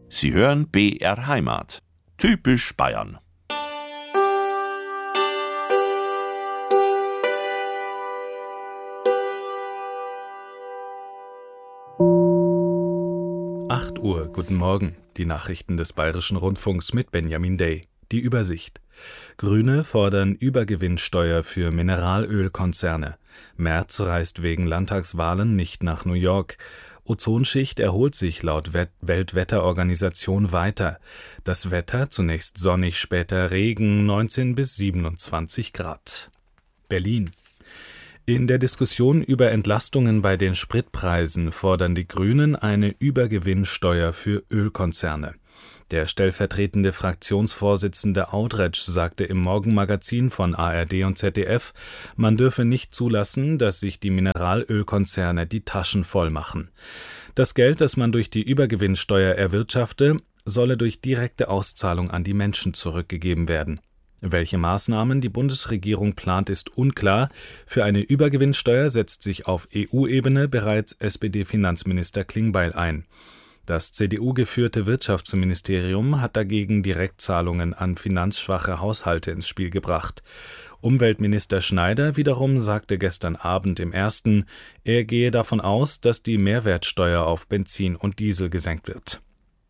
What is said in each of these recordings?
Sie hören BR Heimat. Typisch Bayern. Uhr, guten Morgen. Die Nachrichten des Bayerischen Rundfunks mit Benjamin Day. Die Übersicht. Grüne fordern Übergewinnsteuer für Mineralölkonzerne. Merz reist wegen Landtagswahlen nicht nach New York. Ozonschicht erholt sich laut Weltwetterorganisation weiter. Das Wetter zunächst sonnig, später Regen, 19 bis 27 Grad. Berlin. In der Diskussion über Entlastungen bei den Spritpreisen fordern die Grünen eine Übergewinnsteuer für Ölkonzerne. Der stellvertretende Fraktionsvorsitzende Audretsch sagte im Morgenmagazin von ARD und ZDF, man dürfe nicht zulassen, dass sich die Mineralölkonzerne die Taschen voll machen. Das Geld, das man durch die Übergewinnsteuer erwirtschafte, solle durch direkte Auszahlung an die Menschen zurückgegeben werden. Welche Maßnahmen die Bundesregierung plant, ist unklar. Für eine Übergewinnsteuer setzt sich auf EU-Ebene bereits SPD-Finanzminister Klingbeil ein. Das CDU-geführte Wirtschaftsministerium hat dagegen Direktzahlungen an finanzschwache Haushalte ins Spiel gebracht. Umweltminister Schneider wiederum sagte gestern Abend im Ersten, er gehe davon aus, dass die Mehrwertsteuer auf Benzin und Diesel gesenkt wird.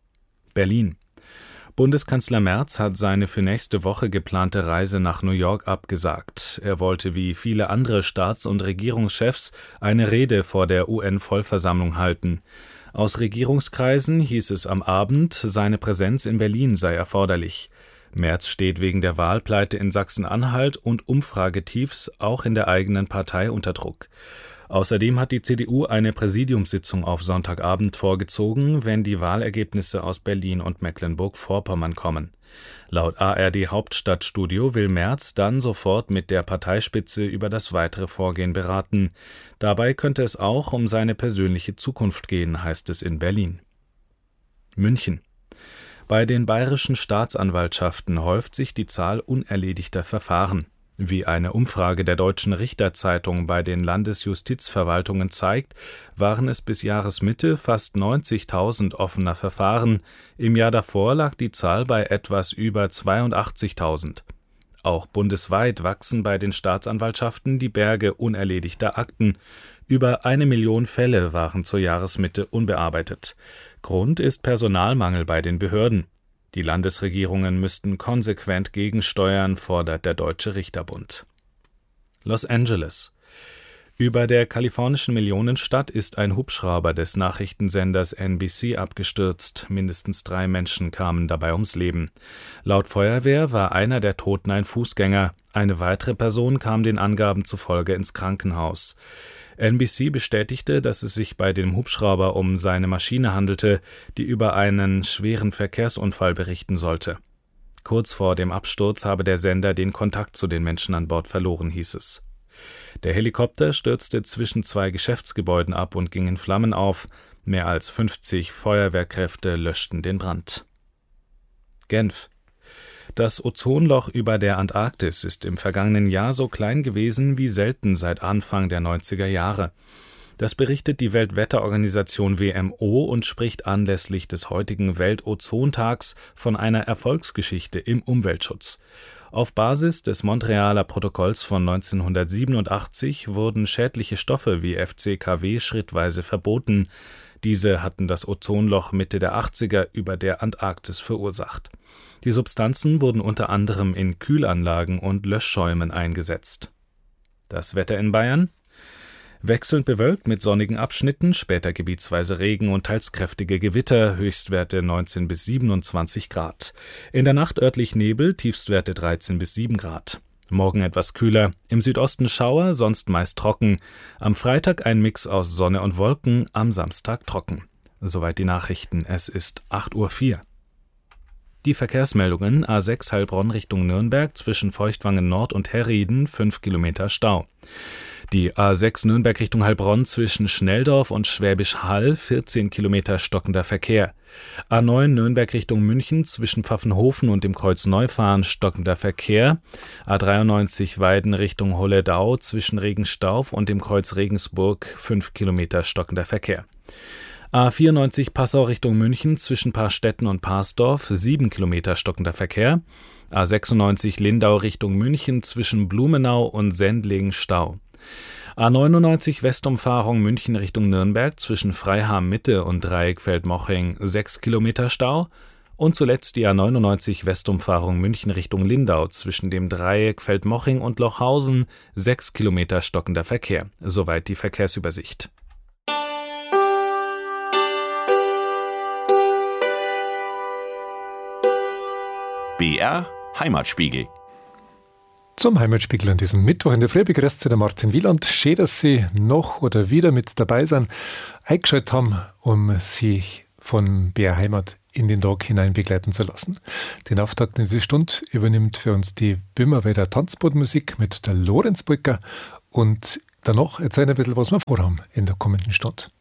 Berlin. Bundeskanzler Merz hat seine für nächste Woche geplante Reise nach New York abgesagt. Er wollte wie viele andere Staats- und Regierungschefs eine Rede vor der UN-Vollversammlung halten. Aus Regierungskreisen hieß es am Abend, seine Präsenz in Berlin sei erforderlich. Merz steht wegen der Wahlpleite in Sachsen-Anhalt und Umfragetiefs auch in der eigenen Partei unter Druck. Außerdem hat die CDU eine Präsidiumssitzung auf Sonntagabend vorgezogen, wenn die Wahlergebnisse aus Berlin und Mecklenburg-Vorpommern kommen. Laut ARD Hauptstadtstudio will Merz dann sofort mit der Parteispitze über das weitere Vorgehen beraten. Dabei könnte es auch um seine persönliche Zukunft gehen, heißt es in Berlin. München. Bei den bayerischen Staatsanwaltschaften häuft sich die Zahl unerledigter Verfahren. Wie eine Umfrage der Deutschen Richterzeitung bei den Landesjustizverwaltungen zeigt, waren es bis Jahresmitte fast 90.000 offener Verfahren. Im Jahr davor lag die Zahl bei etwas über 82.000. Auch bundesweit wachsen bei den Staatsanwaltschaften die Berge unerledigter Akten. Über 1 Million Fälle waren zur Jahresmitte unbearbeitet. Grund ist Personalmangel bei den Behörden. Die Landesregierungen müssten konsequent gegensteuern, fordert der Deutsche Richterbund. Los Angeles. Über der kalifornischen Millionenstadt ist ein Hubschrauber des Nachrichtensenders NBC abgestürzt. Mindestens 3 Menschen kamen dabei ums Leben. Laut Feuerwehr war einer der Toten ein Fußgänger. Eine weitere Person kam den Angaben zufolge ins Krankenhaus. NBC bestätigte, dass es sich bei dem Hubschrauber um seine Maschine handelte, die über einen schweren Verkehrsunfall berichten sollte. Kurz vor dem Absturz habe der Sender den Kontakt zu den Menschen an Bord verloren, hieß es. Der Helikopter stürzte zwischen 2 Geschäftsgebäuden ab und ging in Flammen auf. Mehr als 50 Feuerwehrkräfte löschten den Brand. Genf. Das Ozonloch über der Antarktis ist im vergangenen Jahr so klein gewesen wie selten seit Anfang der 90er Jahre. Das berichtet die Weltwetterorganisation WMO und spricht anlässlich des heutigen Weltozontags von einer Erfolgsgeschichte im Umweltschutz. Auf Basis des Montrealer Protokolls von 1987 wurden schädliche Stoffe wie FCKW schrittweise verboten. Diese hatten das Ozonloch Mitte der 80er über der Antarktis verursacht. Die Substanzen wurden unter anderem in Kühlanlagen und Löschschäumen eingesetzt. Das Wetter in Bayern? Wechselnd bewölkt mit sonnigen Abschnitten, später gebietsweise Regen und teils kräftige Gewitter, Höchstwerte 19 bis 27 Grad. In der Nacht örtlich Nebel, Tiefstwerte 13 bis 7 Grad. Morgen etwas kühler, im Südosten Schauer, sonst meist trocken. Am Freitag ein Mix aus Sonne und Wolken, am Samstag trocken. Soweit die Nachrichten, es ist 8:04 Uhr. Die Verkehrsmeldungen: A6 Heilbronn Richtung Nürnberg zwischen Feuchtwangen Nord und Herrieden 5 Kilometer Stau. Die A6 Nürnberg Richtung Heilbronn zwischen Schnelldorf und Schwäbisch Hall 14 Kilometer stockender Verkehr. A9 Nürnberg Richtung München zwischen Pfaffenhofen und dem Kreuz Neufahren stockender Verkehr. A93 Weiden Richtung Holledau zwischen Regenstauf und dem Kreuz Regensburg 5 Kilometer stockender Verkehr. A94 Passau Richtung München zwischen Paarstetten und Parsdorf 7 Kilometer stockender Verkehr. A96 Lindau Richtung München zwischen Blumenau und Sendling Stau. A99 Westumfahrung München Richtung Nürnberg zwischen Freiham Mitte und Dreieck Feldmoching 6 Kilometer Stau. Und zuletzt die A99 Westumfahrung München Richtung Lindau zwischen dem Dreieck Feldmoching und Lochhausen 6 Kilometer stockender Verkehr. Soweit die Verkehrsübersicht. BR Heimatspiegel. Zum Heimatspiegel an diesem Mittwoch in der Früh begrüßt Sie der Martin Wieland. Schön, dass Sie noch oder wieder mit dabei sind, eingeschaltet haben, um sich von BR Heimat in den Tag hinein begleiten zu lassen. Den Auftakt in dieser Stunde übernimmt für uns die Böhmerwälder Tanzbodenmusik mit der Lorenzbrücker und danach erzählen ein bisschen, was wir vorhaben in der kommenden Stunde.